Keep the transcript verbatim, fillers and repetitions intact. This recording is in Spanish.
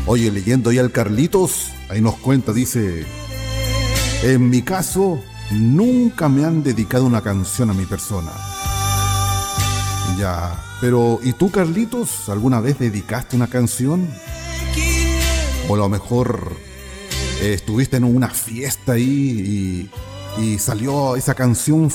Oye, leyendo ya el Carlitos, ahí nos cuenta, dice: en mi caso, nunca me han dedicado una canción a mi persona. Ya, pero ¿y tú, Carlitos? ¿Alguna vez dedicaste una canción? O a lo mejor eh, estuviste en una fiesta ahí y, y salió esa canción